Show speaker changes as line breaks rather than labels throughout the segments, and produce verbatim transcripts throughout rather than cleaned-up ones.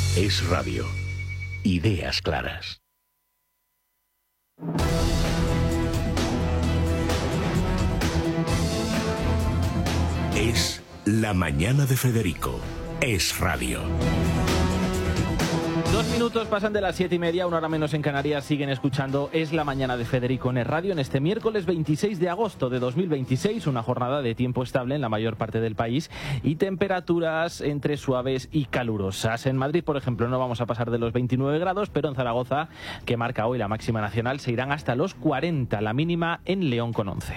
Es Radio. Ideas claras. Es La Mañana de Federico. Es Radio.
Dos minutos pasan de las siete y media, una hora menos en Canarias. Siguen escuchando Es la Mañana de Federico en Es Radio en este miércoles veintiséis de agosto de dos mil veintiséis. Una jornada de tiempo estable en la mayor parte del país y temperaturas entre suaves y calurosas. En Madrid, por ejemplo, no vamos a pasar de los veintinueve grados, pero en Zaragoza, que marca hoy la máxima nacional, se irán hasta los cuarenta, la mínima en León con once.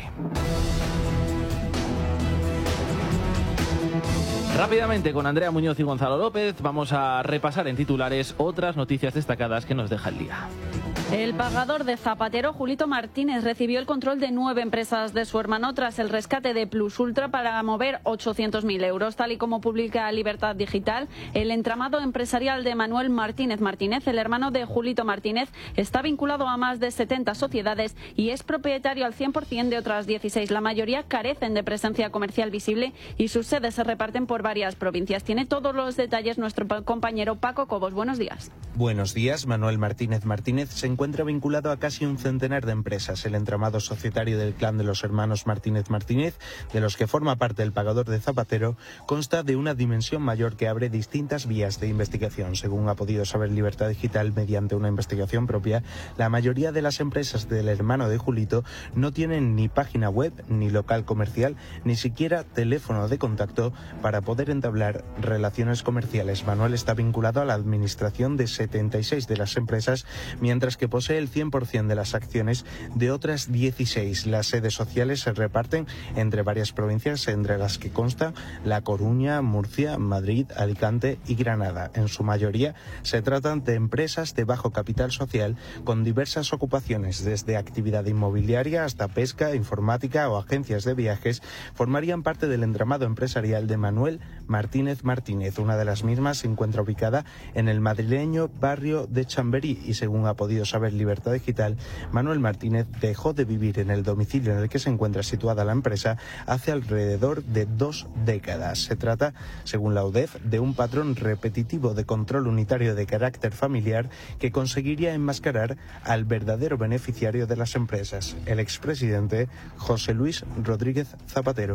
Rápidamente, con Andrea Muñoz y Gonzalo López, vamos a repasar en titulares otras noticias destacadas que nos deja el día.
El pagador de Zapatero, Julito Martínez, recibió el control de nueve empresas de su hermano tras el rescate de Plus Ultra para mover ochocientos mil euros. Tal y como publica Libertad Digital, el entramado empresarial de Manuel Martínez Martínez, el hermano de Julito Martínez, está vinculado a más de setenta sociedades y es propietario al cien por ciento de otras dieciséis. La mayoría carecen de presencia comercial visible y sus sedes se reparten por varias provincias. Tiene todos los detalles nuestro compañero Paco Cobos. Buenos días.
Buenos días. Manuel Martínez Martínez se encuentra vinculado a casi un centenar de empresas. El entramado societario del clan de los hermanos Martínez Martínez, de los que forma parte el pagador de Zapatero, consta de una dimensión mayor que abre distintas vías de investigación. Según ha podido saber Libertad Digital mediante una investigación propia, la mayoría de las empresas del hermano de Julito no tienen ni página web, ni local comercial, ni siquiera teléfono de contacto para poder entablar relaciones comerciales. Manuel está vinculado a la administración de setenta y seis de las empresas, mientras que posee el cien por ciento de las acciones de otras dieciséis. Las sedes sociales se reparten entre varias provincias, entre las que constan La Coruña, Murcia, Madrid, Alicante y Granada. En su mayoría se tratan de empresas de bajo capital social con diversas ocupaciones, desde actividad inmobiliaria hasta pesca, informática o agencias de viajes. Formarían parte del entramado empresarial de Manuel Martínez Martínez. Una de las mismas se encuentra ubicada en el madrileño barrio de Chamberí y, según ha podido saber Libertad Digital, Manuel Martínez dejó de vivir en el domicilio en el que se encuentra situada la empresa hace alrededor de dos décadas. Se trata, según la U D E F, de un patrón repetitivo de control unitario de carácter familiar que conseguiría enmascarar al verdadero beneficiario de las empresas, el expresidente José Luis Rodríguez Zapatero.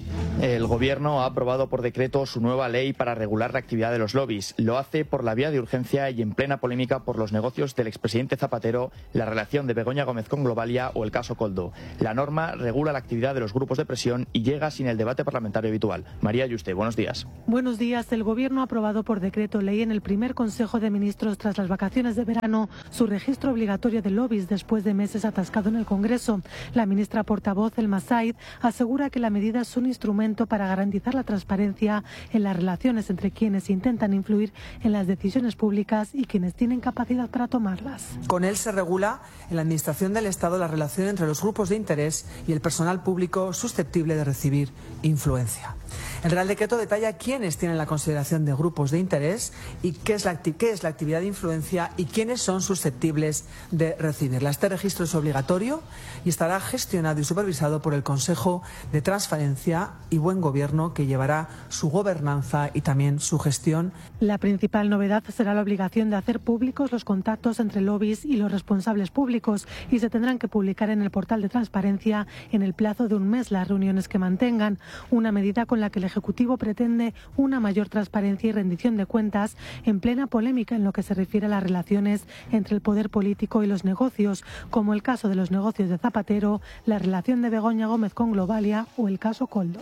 El Gobierno ha aprobado por decreto su nueva ley para regular la actividad de los lobbies. Lo hace por la vía de urgencia y en plena polémica por los negocios del expresidente Zapatero, la relación de Begoña Gómez con Globalia o el caso Koldo. La norma regula la actividad de los grupos de presión y llega sin el debate parlamentario habitual. María Yuste, buenos días.
Buenos días. El Gobierno ha aprobado por decreto ley en el primer Consejo de Ministros tras las vacaciones de verano su registro obligatorio de lobbies después de meses atascado en el Congreso. La ministra portavoz, Elma Said, asegura que la medida es un instrumento para garantizar la transparencia en las relaciones entre quienes intentan influir en las decisiones públicas y quienes tienen capacidad para tomarlas.
Con él se regula en la Administración del Estado la relación entre los grupos de interés y el personal público susceptible de recibir influencia. El Real Decreto detalla quiénes tienen la consideración de grupos de interés y qué es la, qué es la actividad de influencia y quiénes son susceptibles de recibirla. Este registro es obligatorio y estará gestionado y supervisado por el Consejo de Transparencia y Buen Gobierno, que llevará su gobernanza y también su gestión.
La principal novedad será la obligación de hacer públicos los contactos entre lobbies y los responsables públicos y se tendrán que publicar en el portal de transparencia en el plazo de un mes las reuniones que mantengan. Una medida con la que el Ejecutivo pretende una mayor transparencia y rendición de cuentas en plena polémica en lo que se refiere a las relaciones entre el poder político y los negocios, como el caso de los negocios de Zapatero, la relación de Begoña Gómez con Globalia o el caso Koldo.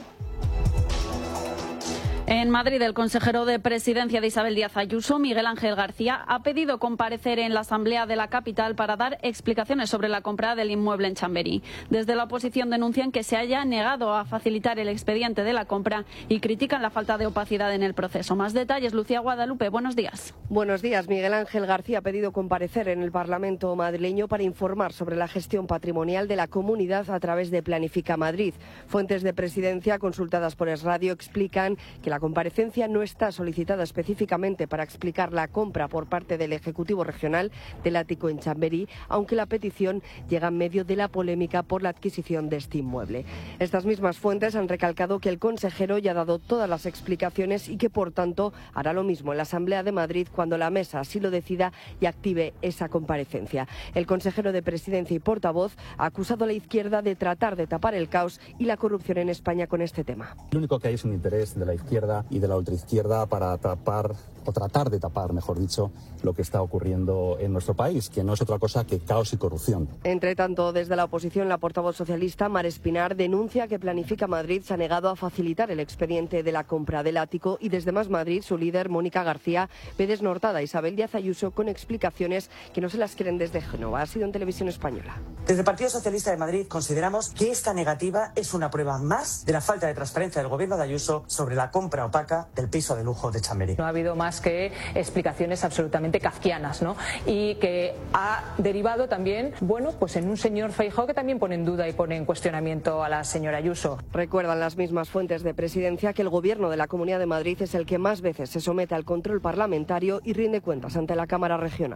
En Madrid, el consejero de Presidencia de Isabel Díaz Ayuso, Miguel Ángel García, ha pedido comparecer en la Asamblea de la capital para dar explicaciones sobre la compra del inmueble en Chamberí. Desde la oposición denuncian que se haya negado a facilitar el expediente de la compra y critican la falta de opacidad en el proceso. Más detalles, Lucía Guadalupe, buenos días.
Buenos días. Miguel Ángel García ha pedido comparecer en el Parlamento madrileño para informar sobre la gestión patrimonial de la comunidad a través de Planifica Madrid. Fuentes de Presidencia consultadas por Es Radio explican que la comparecencia no está solicitada específicamente para explicar la compra por parte del Ejecutivo Regional del ático en Chamberí, aunque la petición llega en medio de la polémica por la adquisición de este inmueble. Estas mismas fuentes han recalcado que el consejero ya ha dado todas las explicaciones y que, por tanto, hará lo mismo en la Asamblea de Madrid cuando la mesa así lo decida y active esa comparecencia. El consejero de Presidencia y portavoz ha acusado a la izquierda de tratar de tapar el caos y la corrupción en España con este tema.
Lo único que hay es un interés de la izquierda y de la ultraizquierda para tapar, o tratar de tapar, mejor dicho, lo que está ocurriendo en nuestro país, que no es otra cosa que caos y corrupción.
Entre tanto, desde la oposición, la portavoz socialista Mar Espinar denuncia que Planifica Madrid se ha negado a facilitar el expediente de la compra del ático y desde Más Madrid, su líder, Mónica García, ve desnortada a Isabel Díaz Ayuso con explicaciones que no se las creen desde Génova. Ha sido en Televisión Española.
Desde el Partido Socialista de Madrid consideramos que esta negativa es una prueba más de la falta de transparencia del gobierno de Ayuso sobre la compra opaca del piso de lujo de Chamberí.
No ha habido más que explicaciones absolutamente kafkianas, ¿no? Y que ha derivado también, bueno, pues en un señor Feijóo que también pone en duda y pone en cuestionamiento a la señora Ayuso.
Recuerdan las mismas fuentes de Presidencia que el gobierno de la Comunidad de Madrid es el que más veces se somete al control parlamentario y rinde cuentas ante la Cámara Regional.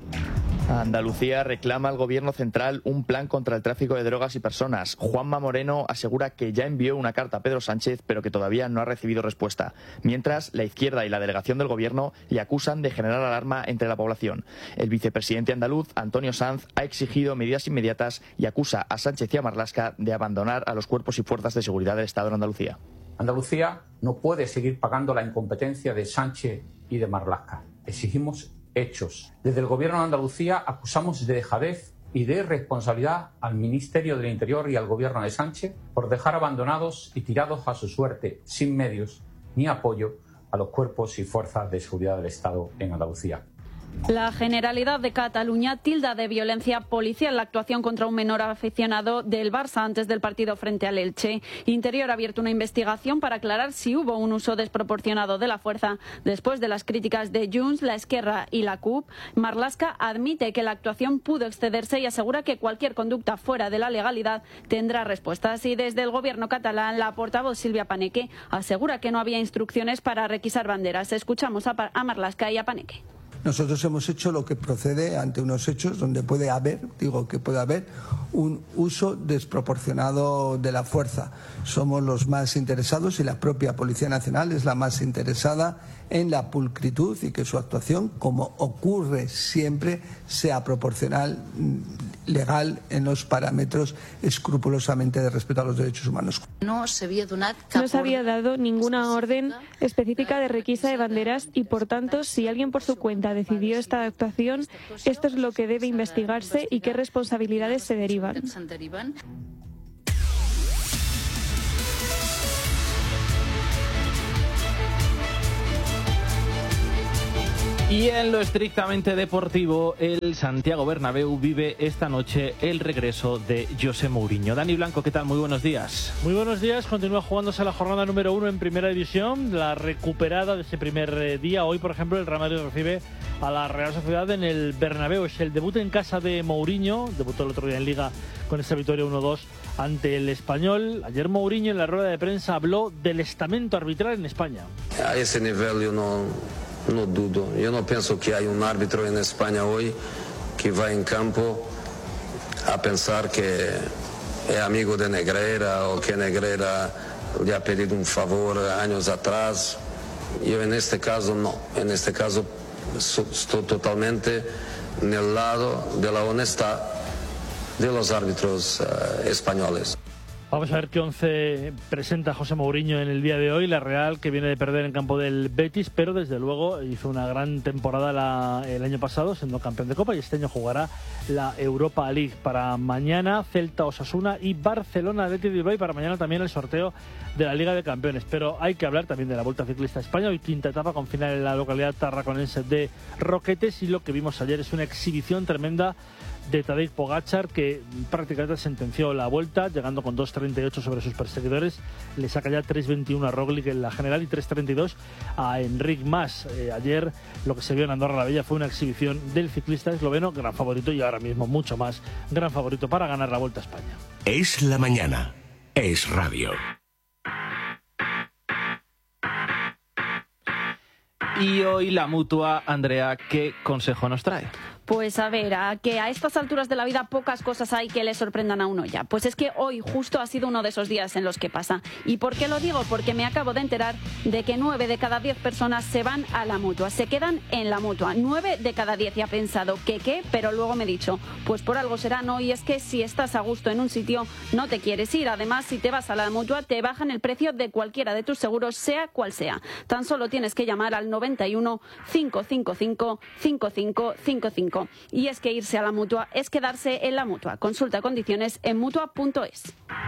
Andalucía reclama al gobierno central un plan contra el tráfico de drogas y personas. Juanma Moreno asegura que ya envió una carta a Pedro Sánchez, pero que todavía no ha recibido respuesta. Mientras, la izquierda y la delegación del gobierno le acusan de generar alarma entre la población. El vicepresidente andaluz, Antonio Sanz, ha exigido medidas inmediatas y acusa a Sánchez y a Marlaska de abandonar a los cuerpos y fuerzas de seguridad del Estado en Andalucía.
Andalucía no puede seguir pagando la incompetencia de Sánchez y de Marlaska. Exigimos hechos. Desde el Gobierno de Andalucía acusamos de dejadez y de irresponsabilidad al Ministerio del Interior y al Gobierno de Sánchez por dejar abandonados y tirados a su suerte, sin medios ni apoyo, a los cuerpos y fuerzas de seguridad del Estado en Andalucía.
La Generalidad de Cataluña tilda de violencia policial la actuación contra un menor aficionado del Barça antes del partido frente al Elche. Interior ha abierto una investigación para aclarar si hubo un uso desproporcionado de la fuerza. Después de las críticas de Junts, la Esquerra y la C U P, Marlaska admite que la actuación pudo excederse y asegura que cualquier conducta fuera de la legalidad tendrá respuestas. Y desde el gobierno catalán, la portavoz Silvia Paneque asegura que no había instrucciones para requisar banderas. Escuchamos a, a Marlaska y a Paneque.
Nosotros hemos hecho lo que procede ante unos hechos donde puede haber, digo que puede haber, un uso desproporcionado de la fuerza. Somos los más interesados y la propia Policía Nacional es la más interesada en la pulcritud y que su actuación, como ocurre siempre, sea proporcional, legal, en los parámetros escrupulosamente de respeto a los derechos humanos.
No se había donat
No se había dado ninguna orden específica de requisa de banderas y, por tanto, si alguien por su cuenta decidió esta actuación, esto es lo que debe investigarse y qué responsabilidades se derivan.
Y en lo estrictamente deportivo, el Santiago Bernabéu vive esta noche el regreso de José Mourinho. Dani Blanco, ¿qué tal? Muy buenos días.
Muy buenos días. Continúa jugándose la jornada número uno en Primera División, la recuperada de ese primer día. Hoy, por ejemplo, el Real Madrid recibe a la Real Sociedad en el Bernabéu. Es el debut en casa de Mourinho. Debutó el otro día en Liga con esa victoria uno dos ante el Español. Ayer Mourinho en la rueda de prensa habló del estamento arbitral en España.
A ese nivel yo no... No dudo, yo no pienso que hay un árbitro en España hoy que va en campo a pensar que es amigo de Negreira o que Negreira le ha pedido un favor años atrás. Yo en este caso no, en este caso estoy totalmente en el lado de la honestidad de los árbitros uh, españoles.
Vamos a ver qué once presenta José Mourinho en el día de hoy. La Real, que viene de perder en campo del Betis, pero desde luego hizo una gran temporada la, el año pasado, siendo campeón de Copa, y este año jugará la Europa League. Para mañana, Celta, Osasuna y Barcelona Athletic de Bilbao, y para mañana también el sorteo de la Liga de Campeones. Pero hay que hablar también de la Vuelta Ciclista a España, hoy quinta etapa con final en la localidad tarraconense de Roquetes, y lo que vimos ayer es una exhibición tremenda de Tadej Pogačar, que prácticamente sentenció la Vuelta, llegando con dos treinta y ocho sobre sus perseguidores. Le saca ya tres veintiuno a Roglic en la general y tres treinta y dos a Enric Mas. Eh, ayer lo que se vio en Andorra la Bella fue una exhibición del ciclista esloveno, gran favorito, y ahora mismo mucho más gran favorito para ganar la Vuelta a España.
Es la mañana, es radio.
Y hoy la Mutua, Andrea, ¿qué consejo nos trae?
Pues a ver, a que a estas alturas de la vida pocas cosas hay que le sorprendan a uno ya. Pues es que hoy justo ha sido uno de esos días en los que pasa. ¿Y por qué lo digo? Porque me acabo de enterar de que nueve de cada diez personas se van a la Mutua, se quedan en la Mutua. Nueve de cada diez. Y ha pensado, ¿qué qué? Pero luego me he dicho, pues por algo será, ¿no? Y es que si estás a gusto en un sitio, no te quieres ir. Además, si te vas a la Mutua, te bajan el precio de cualquiera de tus seguros, sea cual sea. Tan solo tienes que llamar al noventa y uno, cinco cinco cinco, cinco cinco cinco cinco. Y es que irse a la Mutua es quedarse en la Mutua. Consulta condiciones en mutua punto es.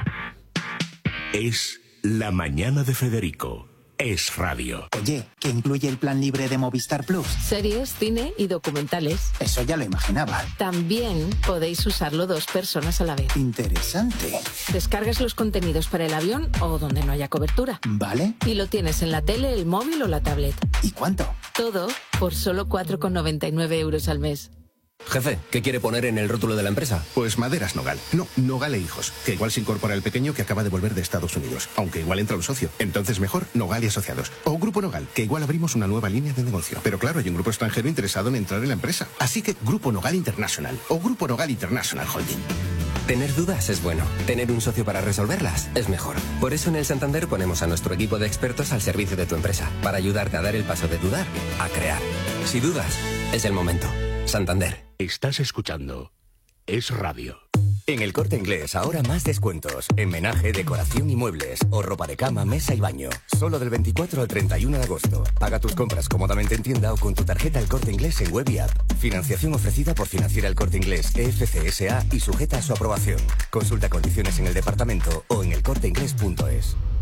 Es la mañana de Federico. Es radio.
Oye, ¿qué incluye el plan libre de Movistar Plus?
Series, cine y documentales.
Eso ya lo imaginaba.
También podéis usarlo dos personas a la vez.
Interesante.
Descargas los contenidos para el avión o donde no haya cobertura.
Vale.
Y lo tienes en la tele, el móvil o la tablet.
¿Y cuánto?
Todo por solo cuatro con noventa y nueve euros al mes.
Jefe, ¿qué quiere poner en el rótulo de la empresa?
Pues Maderas Nogal. No, Nogal e Hijos. Que igual se incorpora el pequeño que acaba de volver de Estados Unidos. Aunque igual entra un socio. Entonces mejor Nogal y Asociados. O Grupo Nogal, que igual abrimos una nueva línea de negocio. Pero claro, hay un grupo extranjero interesado en entrar en la empresa. Así que Grupo Nogal International. O Grupo Nogal International Holding.
Tener dudas es bueno. Tener un socio para resolverlas es mejor. Por eso en el Santander ponemos a nuestro equipo de expertos al servicio de tu empresa. Para ayudarte a dar el paso de dudar a crear. Si dudas, es el momento. Santander.
Estás escuchando Es Radio.
En El Corte Inglés, ahora más descuentos. En menaje, decoración y muebles. O ropa de cama, mesa y baño. Solo del veinticuatro al treinta y uno de agosto. Paga tus compras cómodamente en tienda o con tu tarjeta El Corte Inglés en web y app. Financiación ofrecida por Financiera El Corte Inglés, E F C S A y sujeta a su aprobación. Consulta condiciones en el departamento o en elcorteinglés punto es.